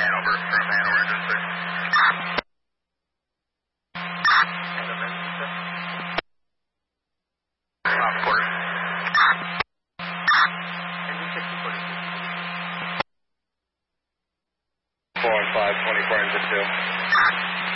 Hanover emergency. Of course. 415, 24 into 2.